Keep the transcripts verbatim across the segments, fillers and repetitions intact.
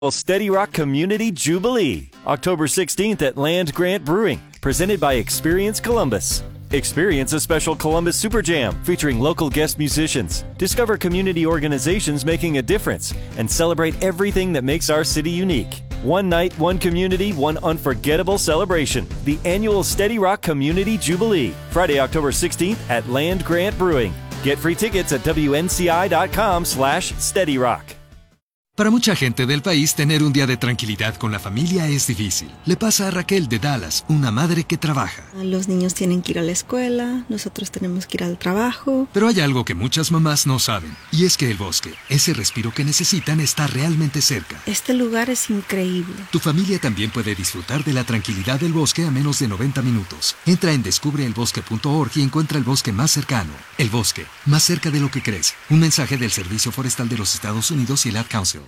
Steady Rock Community Jubilee, October sixteenth at Land Grant Brewing, presented by Experience Columbus. Experience a special Columbus Super Jam featuring local guest musicians. Discover community organizations making a difference and celebrate everything that makes our city unique. One night, one community, one unforgettable celebration. The annual Steady Rock Community Jubilee, Friday, October sixteenth at Land Grant Brewing. Get free tickets at W N C I dot com slash Steady Rock. Para mucha gente del país, tener un día de tranquilidad con la familia es difícil. Le pasa a Raquel de Dallas, una madre que trabaja. Los niños tienen que ir a la escuela, nosotros tenemos que ir al trabajo. Pero hay algo que muchas mamás no saben, y es que el bosque, ese respiro que necesitan, está realmente cerca. Este lugar es increíble. Tu familia también puede disfrutar de la tranquilidad del bosque a menos de noventa minutos. Entra en descubre el bosque punto org y encuentra el bosque más cercano. El bosque, más cerca de lo que crees. Un mensaje del Servicio Forestal de los Estados Unidos y el Ad Council.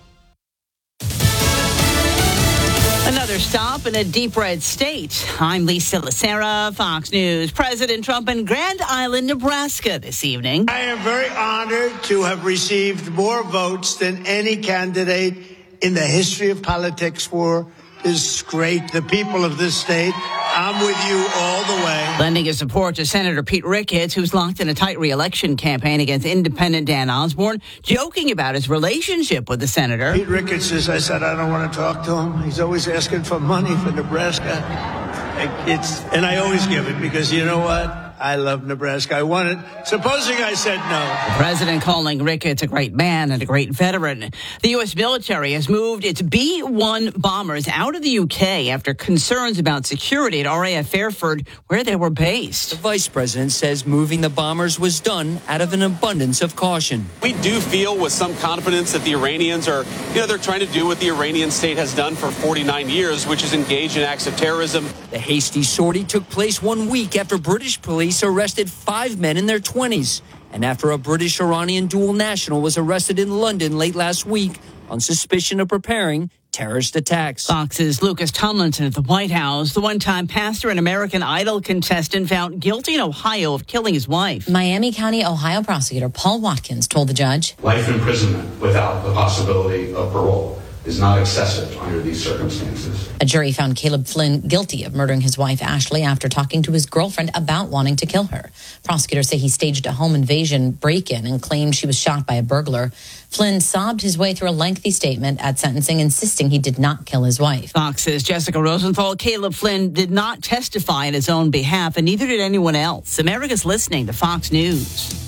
Another stop in a deep red state. I'm Lisa Lacera, Fox News. President Trump in Grand Island, Nebraska this evening. I am very honored to have received more votes than any candidate in the history of politics for this great. The people of this state, I'm with you all the way. Lending his support to Senator Pete Ricketts, who's locked in a tight re-election campaign against independent Dan Osborne, joking about his relationship with the senator. Pete Ricketts says, I said, I don't want to talk to him. He's always asking for money for Nebraska. It's, and I always give it because you know what? I love Nebraska. I want it. Supposing I said no. The president calling Ricketts a great man and a great veteran. The U S military has moved its B one bombers out of the U K after concerns about security at R A F Fairford, where they were based. The vice president says moving the bombers was done out of an abundance of caution. We do feel with some confidence that the Iranians are, you know, they're trying to do what the Iranian state has done for forty-nine years, which is engage in acts of terrorism. The hasty sortie took place one week after British police arrested five men in their twenties, and after a British-Iranian dual national was arrested in London late last week on suspicion of preparing terrorist attacks. Fox's Lucas Tomlinson at the White House, the one-time pastor and American Idol contestant found guilty in Ohio of killing his wife. Miami County, Ohio prosecutor Paul Watkins told the judge, life imprisonment without the possibility of parole is not excessive under these circumstances. A jury found Caleb Flynn guilty of murdering his wife, Ashley, after talking to his girlfriend about wanting to kill her. Prosecutors say he staged a home invasion break-in and claimed she was shot by a burglar. Flynn sobbed his way through a lengthy statement at sentencing, insisting he did not kill his wife. Fox's Jessica Rosenthal, Caleb Flynn did not testify in his own behalf, and neither did anyone else. America's listening to Fox News.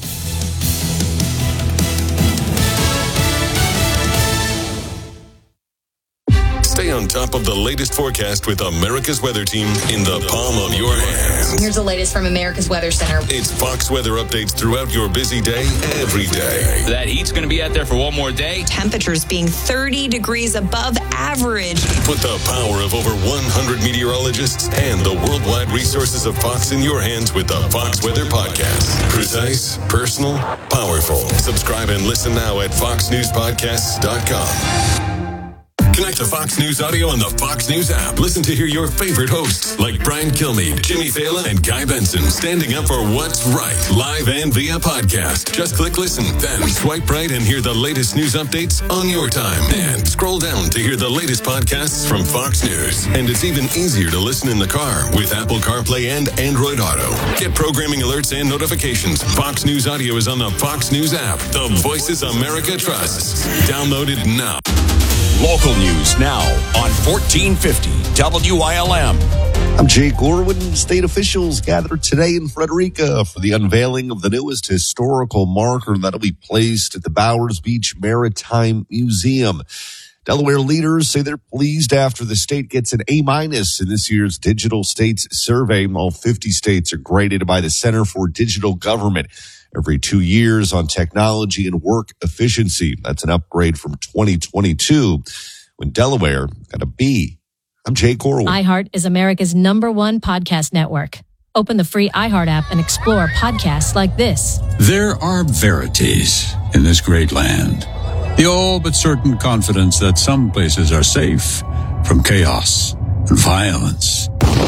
Stay on top of the latest forecast with America's Weather Team in the palm of your hands. Here's the latest from America's Weather Center. It's Fox weather updates throughout your busy day, every day. That heat's going to be out there for one more day. Temperatures being thirty degrees above average. Put the power of over one hundred meteorologists and the worldwide resources of Fox in your hands with the Fox Weather Podcast. Precise, personal, powerful. Subscribe and listen now at fox news podcasts dot com. Connect to Fox News Audio on the Fox News app. Listen to hear your favorite hosts like Brian Kilmeade, Jimmy Fallon, and Guy Benson standing up for what's right, live and via podcast. Just click listen, then swipe right and hear the latest news updates on your time. And scroll down to hear the latest podcasts from Fox News. And it's even easier to listen in the car with Apple CarPlay and Android Auto. Get programming alerts and notifications. Fox News Audio is on the Fox News app. The voices America trusts. Download it now. Local news now on fourteen fifty W I L M. I'm Jake Orwin. State officials gathered today in Frederica for the unveiling of the newest historical marker that'll be placed at the Bowers Beach Maritime Museum. Delaware leaders say they're pleased after the state gets an A-minus in this year's Digital States Survey. All fifty states are graded by the Center for Digital Government every two years on technology and work efficiency. That's an upgrade from twenty twenty-two when Delaware got a B. I'm Jay Corwin. iHeart is America's number one podcast network. Open the free iHeart app and explore podcasts like this. There are verities in this great land. The all but certain confidence that some places are safe from chaos and violence.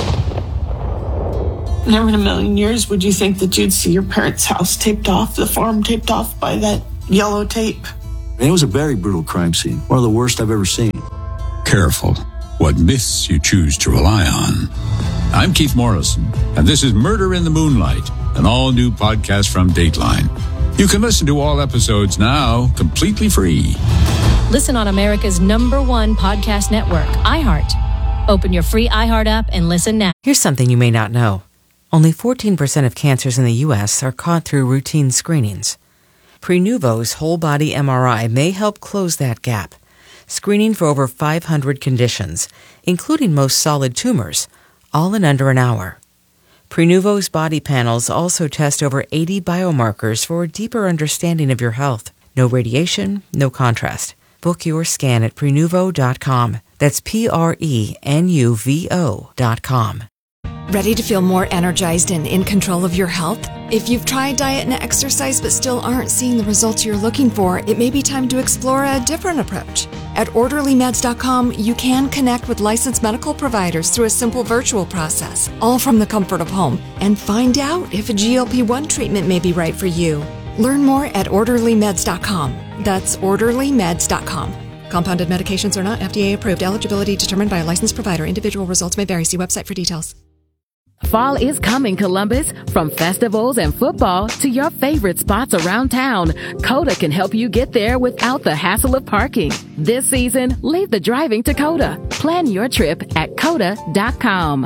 Never in a million years would you think that you'd see your parents' house taped off, the farm taped off by that yellow tape. And it was a very brutal crime scene, one of the worst I've ever seen. Careful what myths you choose to rely on. I'm Keith Morrison, and this is Murder in the Moonlight, an all-new podcast from Dateline. You can listen to all episodes now, completely free. Listen on America's number one podcast network, iHeart. Open your free iHeart app and listen now. Here's something you may not know. Only fourteen percent of cancers in the U S are caught through routine screenings. Prenuvo's whole-body M R I may help close that gap, screening for over five hundred conditions, including most solid tumors, all in under an hour. Prenuvo's body panels also test over eighty biomarkers for a deeper understanding of your health. No radiation, no contrast. Book your scan at Prenuvo dot com. That's P R E N U V O dot com. Ready to feel more energized and in control of your health? If you've tried diet and exercise but still aren't seeing the results you're looking for, it may be time to explore a different approach. At Orderly Meds dot com, you can connect with licensed medical providers through a simple virtual process, all from the comfort of home, and find out if a G L P one treatment may be right for you. Learn more at Orderly Meds dot com. That's Orderly Meds dot com. Compounded medications are not F D A approved. Eligibility determined by a licensed provider. Individual results may vary. See website for details. Fall is coming, Columbus. From festivals and football to your favorite spots around town, Coda can help you get there without the hassle of parking. This season, leave the driving to Coda. Plan your trip at Coda dot com.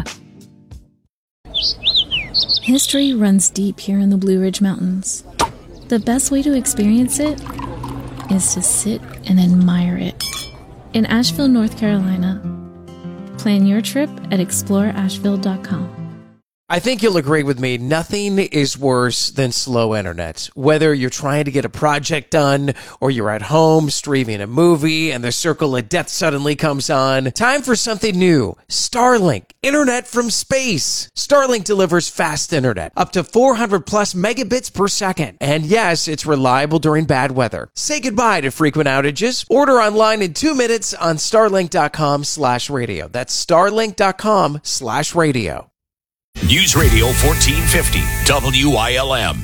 History runs deep here in the Blue Ridge Mountains. The best way to experience it is to sit and admire it. In Asheville, North Carolina. Plan your trip at explore asheville dot com. I think you'll agree with me, nothing is worse than slow internet. Whether you're trying to get a project done or you're at home streaming a movie and the circle of death suddenly comes on, time for something new. Starlink, internet from space. Starlink delivers fast internet, up to four hundred plus megabits per second. And yes, it's reliable during bad weather. Say goodbye to frequent outages. Order online in two minutes on starlink dot com slash radio. That's starlink dot com slash radio. News Radio fourteen fifty, W I L M.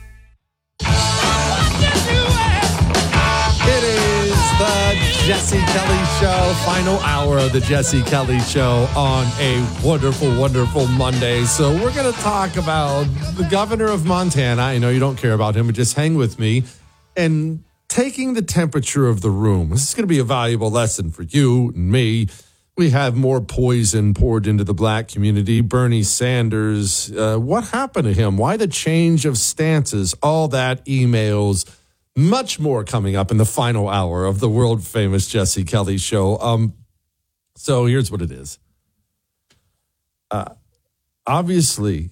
It is the Jesse Kelly Show, final hour of the Jesse Kelly Show on a wonderful, wonderful Monday. So we're going to talk about the governor of Montana. I know you don't care about him, but just hang with me. And taking the temperature of the room. This is going to be a valuable lesson for you and me. We have more poison poured into the black community. Bernie Sanders, uh, what happened to him? Why the change of stances? All that, emails, much more coming up in the final hour of the world-famous Jesse Kelly Show. Um, so here's what it is. Uh, obviously,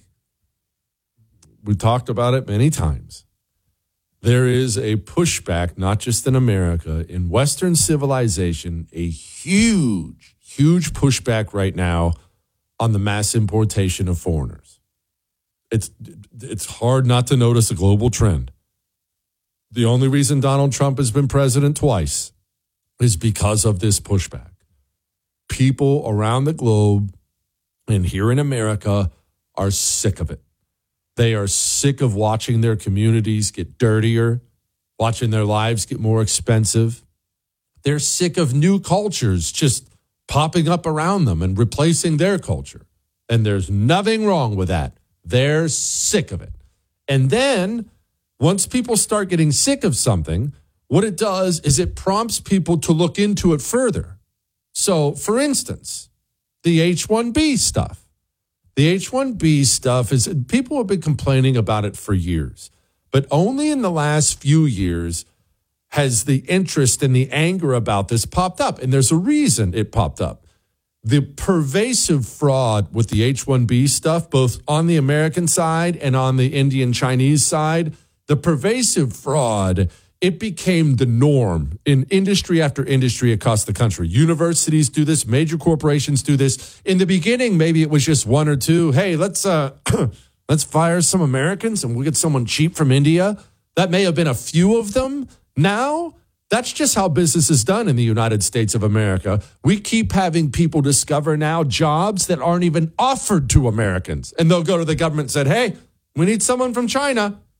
we talked about it many times. There is a pushback, not just in America, in Western civilization, a huge Huge pushback right now on the mass importation of foreigners. It's it's hard not to notice a global trend. The only reason Donald Trump has been president twice is because of this pushback. People around the globe and here in America are sick of it. They are sick of watching their communities get dirtier, watching their lives get more expensive. They're sick of new cultures just popping up around them and replacing their culture. And there's nothing wrong with that. They're sick of it. And then once people start getting sick of something, what it does is it prompts people to look into it further. So, for instance, the H one B stuff. The H one B stuff is, people have been complaining about it for years, but only in the last few years has the interest and the anger about this popped up. And there's a reason it popped up. The pervasive fraud with the H one B stuff, both on the American side and on the Indian Chinese side, the pervasive fraud, it became the norm in industry after industry across the country. Universities do this, major corporations do this. In the beginning, maybe it was just one or two. Hey, let's uh, let's fire some Americans and we'll get someone cheap from India. That may have been a few of them. Now, that's just how business is done in the United States of America. We keep having people discover now jobs that aren't even offered to Americans. And they'll go to the government and say, hey, we need someone from China.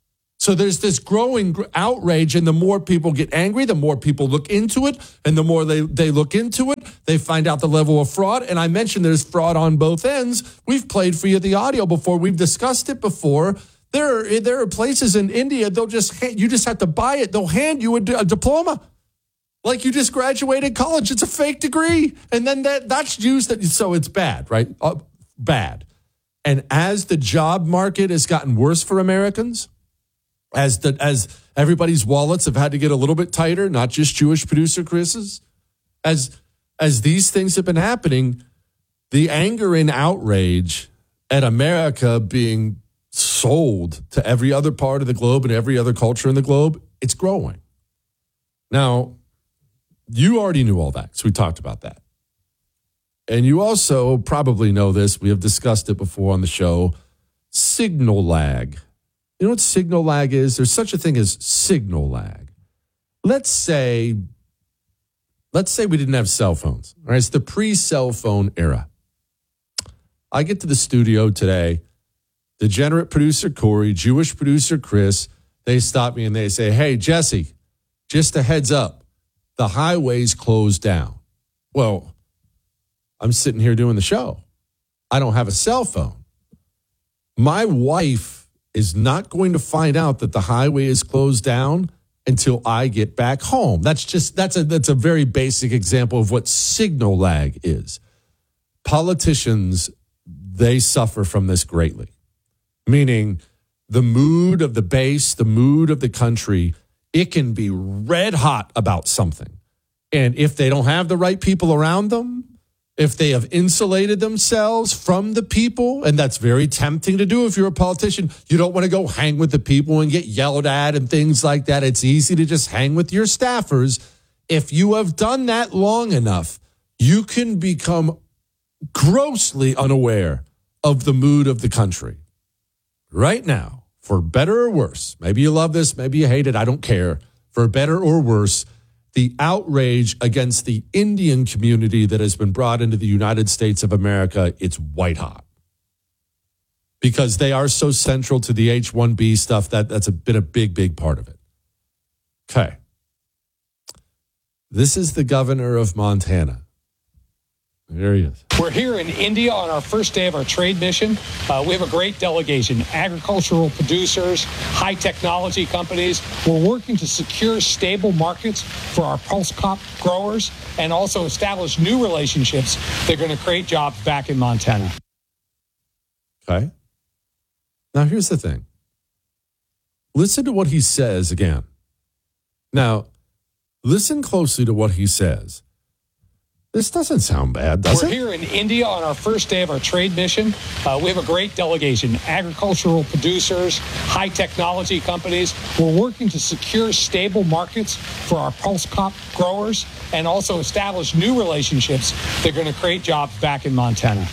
So there's this growing outrage, and the more people get angry, the more people look into it, and the more they, they look into it, they find out the level of fraud. And I mentioned there's fraud on both ends. We've played for you the audio before. We've discussed it before. There are, there are places in India, they'll just you just have to buy it. They'll hand you a, a diploma. Like you just graduated college. It's a fake degree. And then that that's used. That, so it's bad, right? Uh, bad. And as the job market has gotten worse for Americans, As the as everybody's wallets have had to get a little bit tighter, not just Jewish producer Chris's, as as these things have been happening, the anger and outrage at America being sold to every other part of the globe and every other culture in the globe, it's growing. Now, you already knew all that, so we talked about that. And you also probably know this, we have discussed it before on the show, signal lag. You know what signal lag is? There's such a thing as signal lag. Let's say, let's say we didn't have cell phones. All right, it's the pre-cell phone era. I get to the studio today. Degenerate producer Corey, Jewish producer Chris, they stop me and they say, "Hey, Jesse, just a heads up, the highway's closed down." Well, I'm sitting here doing the show. I don't have a cell phone. My wife is not going to find out that the highway is closed down until I get back home. That's just, that's a, that's a very basic example of what signal lag is. Politicians, they suffer from this greatly. Meaning the mood of the base, the mood of the country, it can be red hot about something. And if they don't have the right people around them, if they have insulated themselves from the people, and that's very tempting to do if you're a politician. You don't want to go hang with the people and get yelled at and things like that. It's easy to just hang with your staffers. If you have done that long enough, you can become grossly unaware of the mood of the country. Right now, for better or worse, maybe you love this, maybe you hate it, I don't care. For better or worse, the outrage against the Indian community that has been brought into the United States of America, it's white hot. Because they are so central to the H one B stuff, that, that's a, been a big, big part of it. Okay. This is the governor of Montana. There he is. We're here in India on our first day of our trade mission. Uh, we have a great delegation, agricultural producers, high technology companies. We're working to secure stable markets for our pulse crop growers and also establish new relationships that are going to create jobs back in Montana. Okay. Now, here's the thing. Listen to what he says again. Now, listen closely to what he says. This doesn't sound bad, does We're it? here in India on our first day of our trade mission. Uh, we have a great delegation, agricultural producers, high technology companies. We're working to secure stable markets for our pulse crop growers and also establish new relationships that are going to create jobs back in Montana.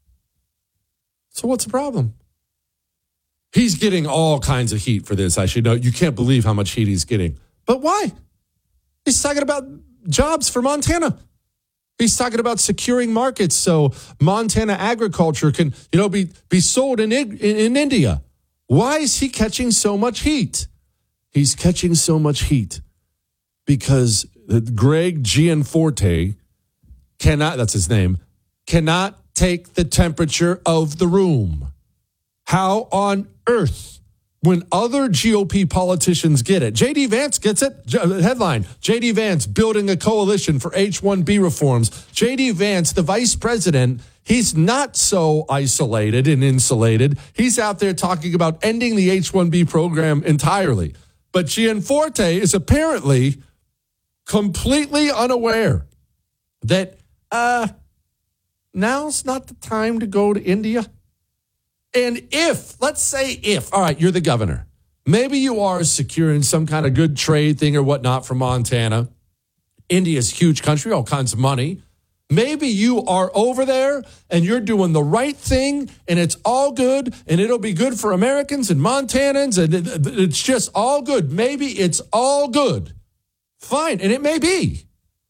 So what's the problem? He's getting all kinds of heat for this. I should know. You can't believe how much heat he's getting. But why? He's talking about jobs for Montana. He's talking about securing markets so Montana agriculture can, you know, be, be sold in, in, in India. Why is he catching so much heat? He's catching so much heat because Greg Gianforte cannot, that's his name, cannot take the temperature of the room. How on earth? When other G O P politicians get it, J D Vance gets it. Headline, J D Vance building a coalition for H one B reforms. J D Vance, the vice president, he's not so isolated and insulated. He's out there talking about ending the H one B program entirely. But Gianforte is apparently completely unaware that uh, now's not the time to go to India. And if, let's say if, all right, you're the governor. Maybe you are securing some kind of good trade thing or whatnot from Montana. India's a huge country, all kinds of money. Maybe you are over there and you're doing the right thing and it's all good and it'll be good for Americans and Montanans and it's just all good. Maybe it's all good. Fine, and it may be.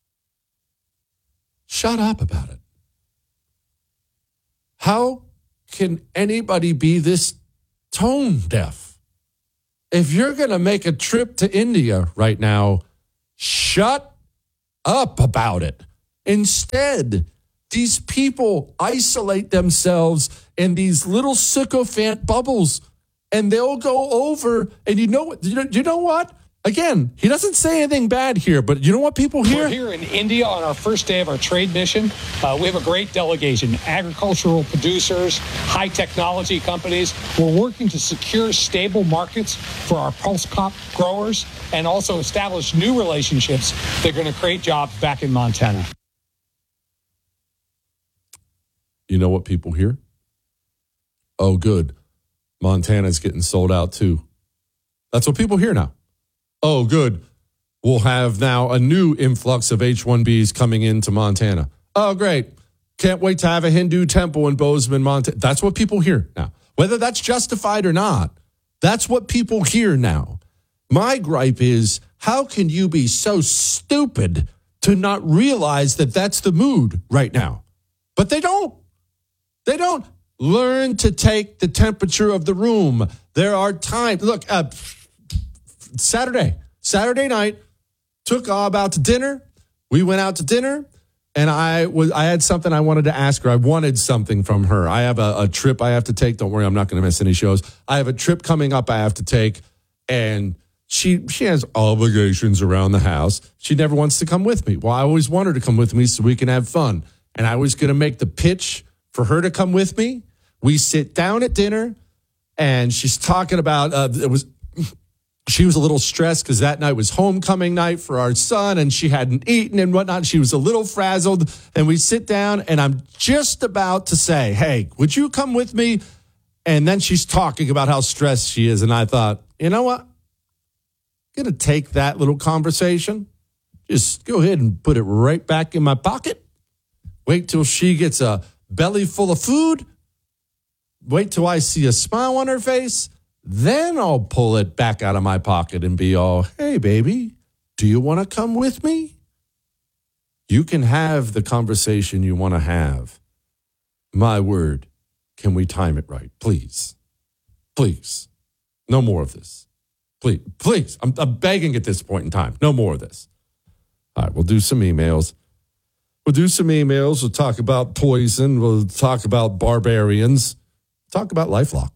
Shut up about it. How can anybody be this tone deaf? if you're going to make a trip to India right now, shut up about it. Instead, these people isolate themselves in these little sycophant bubbles, and they'll go over. And you know, you know, you know what? Again, he doesn't say anything bad here, but you know what people hear? We're here in India on our first day of our trade mission. Uh, we have a great delegation, agricultural producers, high technology companies. We're working to secure stable markets for our pulse crop growers and also establish new relationships that are going to create jobs back in Montana. You know what people hear? Oh, good. Montana's getting sold out too. That's what people hear now. Oh, good. We'll have now a new influx of H one Bs coming into Montana. Oh, great. Can't wait to have a Hindu temple in Bozeman, Montana. That's what people hear now. Whether that's justified or not, that's what people hear now. My gripe is, how can you be so stupid to not realize that that's the mood right now? But they don't. They don't. Learn to take the temperature of the room. There are times. Look, uh, Saturday, Saturday night, took Ob out to dinner. We went out to dinner, and I was I had something I wanted to ask her. I wanted something from her. I have a, a trip I have to take. Don't worry, I'm not going to miss any shows. I have a trip coming up I have to take, and she she has obligations around the house. She never wants to come with me. Well, I always want her to come with me so we can have fun. And I was going to make the pitch for her to come with me. We sit down at dinner, and she's talking about uh, it was. She was a little stressed because that night was homecoming night for our son, and she hadn't eaten and whatnot. She was a little frazzled, and we sit down, and I'm just about to say, hey, would you come with me? And then she's talking about how stressed she is, and I thought, you know what? I'm going to take that little conversation, just go ahead and put it right back in my pocket. Wait till she gets a belly full of food. Wait till I see a smile on her face. Then I'll pull it back out of my pocket and be all, hey, baby, do you want to come with me? You can have the conversation you want to have. My word, can we time it right? Please. Please. No more of this. Please. Please. I'm, I'm begging at this point in time. No more of this. All right, we'll do some emails. We'll do some emails. We'll talk about poison. We'll talk about barbarians. Talk about LifeLock.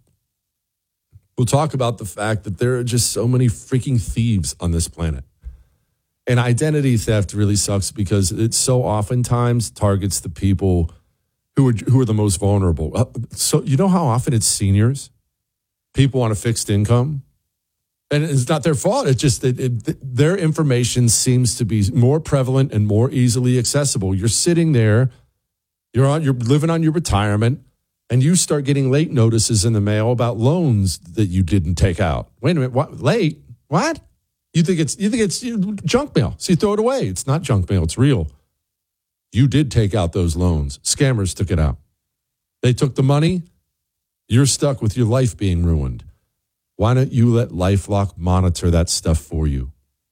We'll talk about the fact that there are just so many freaking thieves on this planet. And identity theft really sucks because it so oftentimes targets the people who are who are the most vulnerable. So you know how often it's seniors? People on a fixed income? And it's not their fault. It's just that it, their information seems to be more prevalent and more easily accessible. You're sitting there, you're on, you're living on your retirement, and you start getting late notices in the mail about loans that you didn't take out. Wait a minute, what? Late? What? You think it's you think it's junk mail? So you throw it away. It's not junk mail. It's real. You did take out those loans. Scammers took it out. They took the money. You're stuck with your life being ruined. Why don't you let LifeLock monitor that stuff for you?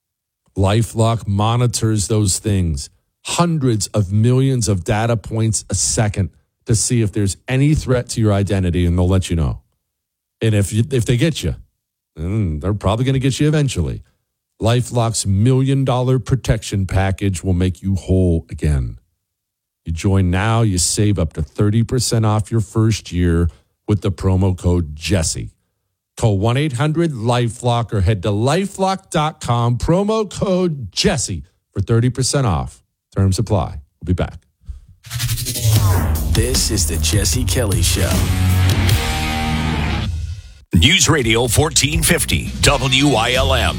LifeLock monitors those things. Hundreds of millions of data points a second to see if there's any threat to your identity, and they'll let you know. And if you, if they get you, then they're probably going to get you eventually. LifeLock's million dollar protection package will make you whole again. You join now, you save up to thirty percent off your first year with the promo code Jesse. Call one eight hundred LifeLock or head to lifelock dot com, promo code Jesse for thirty percent off. Terms apply. We'll be back. This is the Jesse Kelly Show. News Radio fourteen fifty, W I L M.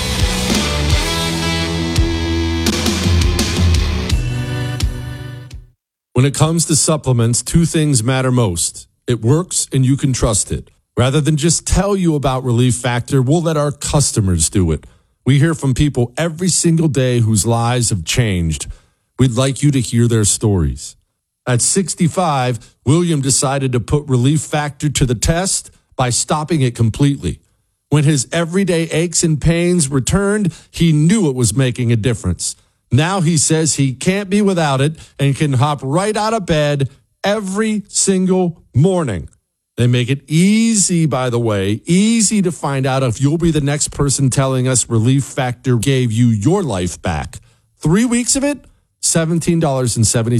When it comes to supplements, two things matter most. It works and you can trust it. Rather than just tell you about Relief Factor, we'll let our customers do it. We hear from people every single day whose lives have changed. We'd like you to hear their stories. At sixty-five, William decided to put Relief Factor to the test by stopping it completely. When his everyday aches and pains returned, he knew it was making a difference. Now he says he can't be without it and can hop right out of bed every single morning. They make it easy, by the way, easy to find out if you'll be the next person telling us Relief Factor gave you your life back. Three weeks of it, seventeen dollars and seventy